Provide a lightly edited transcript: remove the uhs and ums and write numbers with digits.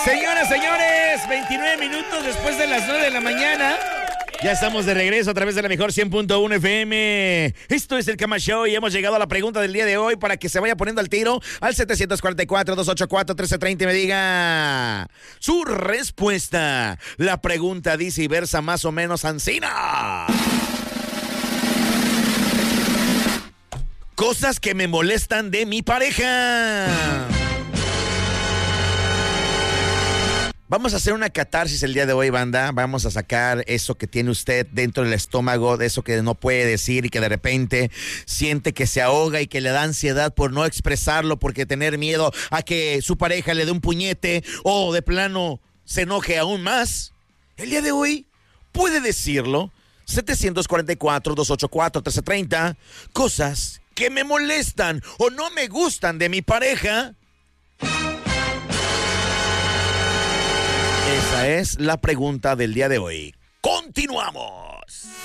Señoras, señores, 29 minutos después de las 9 de la mañana. Ya estamos de regreso a través de la mejor 100.1 FM. Esto es el Cama Show y hemos llegado a la pregunta del día de hoy para que se vaya poniendo al tiro al 744-284-1330 y me diga su respuesta. La pregunta dice y versa más o menos ansina. Cosas que me molestan de mi pareja. Vamos a hacer una catarsis el día de hoy, banda. Vamos a sacar eso que tiene usted dentro del estómago, de eso que no puede decir y que de repente siente que se ahoga y que le da ansiedad por no expresarlo, porque tener miedo a que su pareja le dé un puñete o de plano se enoje aún más. El día de hoy puede decirlo. 744-284-1330. Cosas que me molestan o no me gustan de mi pareja. Esa es la pregunta del día de hoy. ¡Continuamos!